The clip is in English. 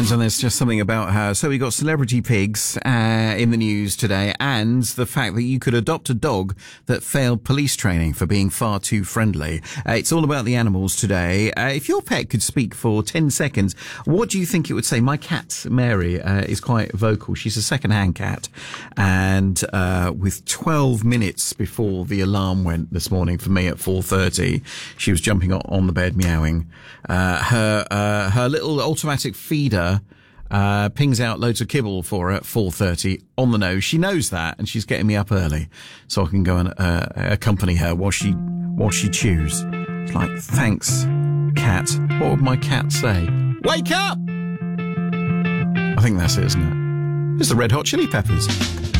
And there's just something about her. So we got celebrity pigs in the news today, and the fact that you could adopt a dog that failed police training for being far too friendly. It's all about the animals today. If your pet could speak for 10 seconds, what do you think it would say? My cat, Mary, is quite vocal. She's a second-hand cat. And with 12 minutes before the alarm went this morning for me at 4:30, she was jumping on the bed meowing. Her little automatic feeder pings out loads of kibble for her at 4:30 on the nose. She knows that, and she's getting me up early so I can go and accompany her while she chews. It's like, thanks, cat. What would my cat say? Wake up! I think that's it, isn't it? It's the Red Hot Chili Peppers.